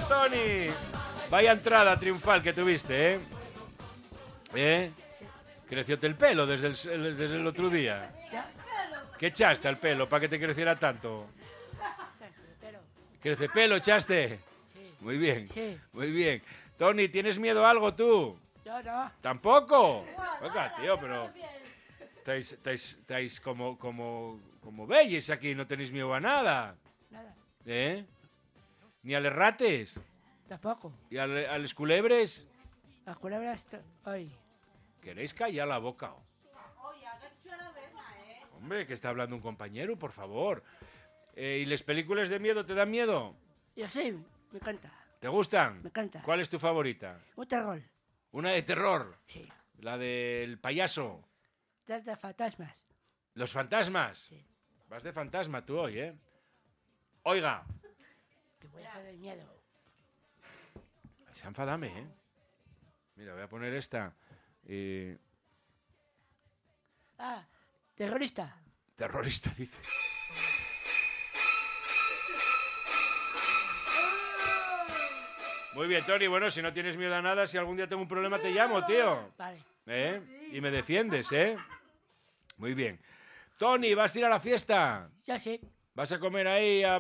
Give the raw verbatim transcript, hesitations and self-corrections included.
Tony! Vaya entrada triunfal que tuviste, ¿eh? ¿Eh? Sí. Crecióte el pelo desde el, desde el otro día. ¿Ya? ¿Qué echaste al pelo para que te creciera tanto? Pero, ¿Crece pelo echaste? sí. Muy bien, Sí. muy bien. Tony, ¿tienes miedo a algo tú? Yo no. ¿Tampoco? Oiga, tío, pero... Estáis, estáis, estáis como, como, como bellos aquí, no tenéis miedo a nada. Nada. ¿Eh? Ni a los rates. Tampoco. ¿Y a, le- a los culebres? Las culebras... to- Ay. ¿Queréis callar la boca? Hombre, que está hablando un compañero, por favor. Eh, ¿Y las películas de miedo te dan miedo? Yo sí, me encanta. ¿Te gustan? Me encanta. ¿Cuál es tu favorita? Un terror. Una de terror, Sí. la del payaso. Desde fantasmas. Los fantasmas. Sí. Vas de fantasma tú hoy, ¿eh? Oiga, Que voy a hacer miedo. se enfadame, ¿eh? Mira, voy a poner esta. Eh, Ah, terrorista. terrorista, dice. Muy bien, Tony. Bueno, si no tienes miedo a nada, si algún día tengo un problema te llamo, tío. Vale. ¿Eh? Y me defiendes, ¿eh? Muy bien. Tony, ¿vas a ir a la fiesta? Ya sí. ¿Vas a comer ahí a